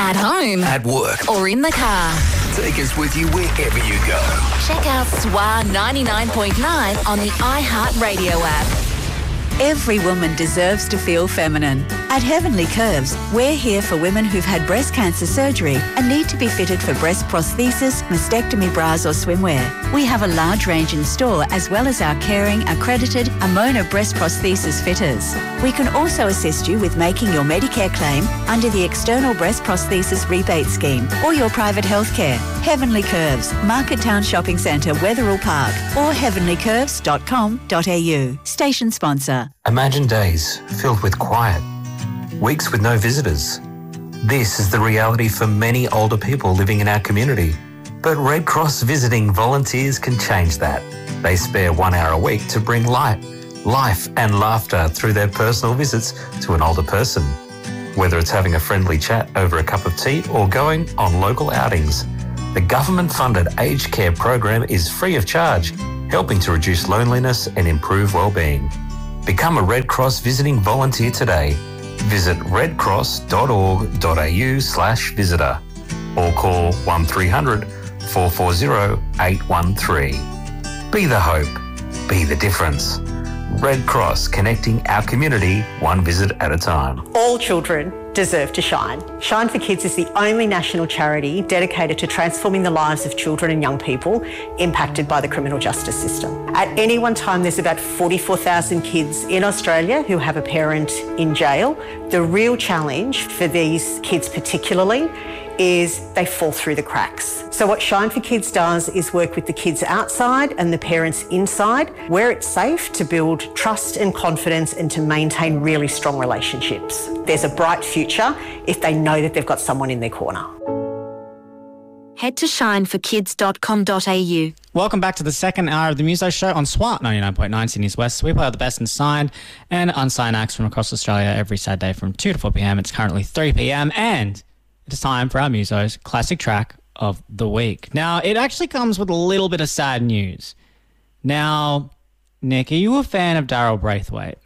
At home. At work. Or in the car. Take us with you wherever you go. Check out SWA 99.9 on the iHeartRadio app. Every woman deserves to feel feminine. At Heavenly Curves, we're here for women who've had breast cancer surgery and need to be fitted for breast prosthesis, mastectomy bras or swimwear. We have a large range in store as well as our caring, accredited Amona breast prosthesis fitters. We can also assist you with making your Medicare claim under the External Breast Prosthesis Rebate Scheme or your private health care. Heavenly Curves, Market Town Shopping Centre, Wetherill Park or heavenlycurves.com.au. Station sponsor. Imagine days filled with quiet, weeks with no visitors. This is the reality for many older people living in our community. But Red Cross visiting volunteers can change that. They spare 1 hour a week to bring light, life and laughter through their personal visits to an older person. Whether it's having a friendly chat over a cup of tea or going on local outings, the government-funded aged care program is free of charge, helping to reduce loneliness and improve well-being. Become a Red Cross visiting volunteer today. Visit redcross.org.au/visitor or call 1300 440 813. Be the hope. Be the difference. Red Cross, connecting our community one visit at a time. All children deserve to shine. Shine for Kids is the only national charity dedicated to transforming the lives of children and young people impacted by the criminal justice system. At any one time, there's about 44,000 kids in Australia who have a parent in jail. The real challenge for these kids particularly is they fall through the cracks. So what Shine for Kids does is work with the kids outside and the parents inside, where it's safe to build trust and confidence and to maintain really strong relationships. There's a bright future if they know that they've got someone in their corner. Head to shineforkids.com.au. Welcome back to the second hour of the Muso Show on SWAT 99.9 Sydney's West. We play all the best and signed and unsigned acts from across Australia every Saturday from 2 to 4 p.m. It's currently 3 p.m. and it's time for our Muso's classic track of the week. Now, it actually comes with a little bit of sad news. Now, Nick, are you a fan of Daryl Braithwaite?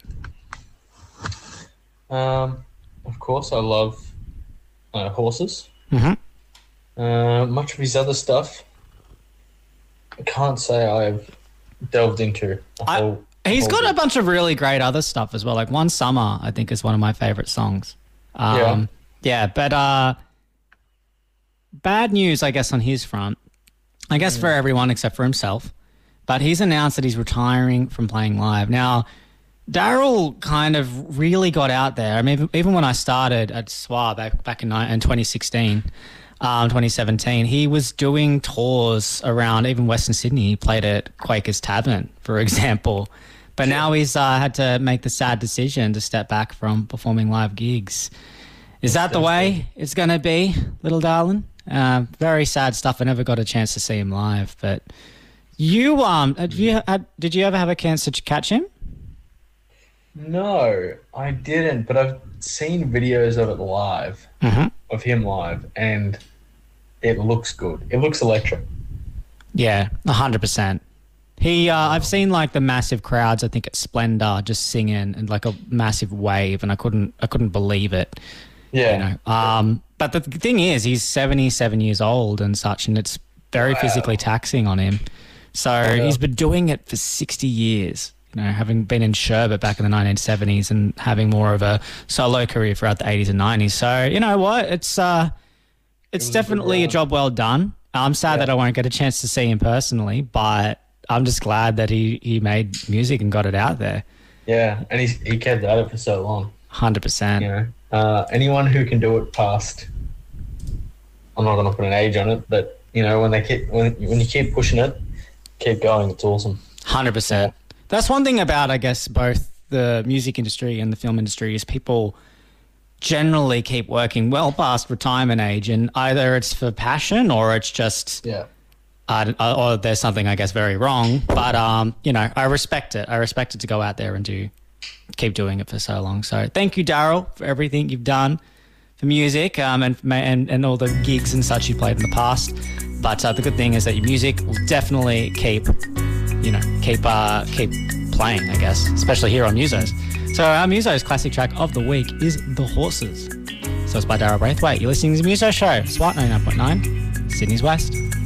Of course, I love horses. Mm-hmm. Much of his other stuff, I can't say I've delved into. He's got a bunch of really great other stuff as well. Like One Summer, I think, is one of my favourite songs. Yeah, but bad news, I guess, on his front. I guess for everyone except for himself. But he's announced that he's retiring from playing live. Now, Daryl kind of really got out there. I mean, even when I started at SWA back in 2016, 2017, he was doing tours around even Western Sydney. He played at Quakers Tavern, for example. But now he's had to make the sad decision to step back from performing live gigs. Is that the way it's going to be, little darling? Very sad stuff. I never got a chance to see him live. But you, did you ever have a chance to catch him? No, I didn't. But I've seen videos of it live, of him live, and it looks good. It looks electric. Yeah, 100%. I've seen like the massive crowds, I think at Splendor, just singing and like a massive wave, and I couldn't believe it. Yeah. You know? But the thing is, he's 77 years old and such, and it's very physically taxing on him. So he's been doing it for 60 years, you know, having been in Sherbet back in the 1970s and having more of a solo career throughout the 80s and 90s. So, you know what? It's definitely a job well done. I'm sad that I won't get a chance to see him personally, but I'm just glad that he made music and got it out there. Yeah, and he kept at it for so long. 100%. You know, anyone who can do it past, I'm not going to put an age on it, but you know, when you keep pushing it, keep going. It's awesome. 100%. Yeah. That's one thing about, I guess, both the music industry and the film industry is people generally keep working well past retirement age, and either it's for passion or it's just or there's something, I guess, very wrong. But you know, I respect it. I respect it to go out there and keep doing it for so long. So thank you, Daryl, for everything you've done for music and all the gigs and such you played in the past. But the good thing is that your music will definitely keep playing, I guess, especially here on Musos. So our Musos classic track of the week is The Horses. So it's by Daryl Braithwaite. You're listening to the Muso Show, SWAT 99.9, Sydney's West.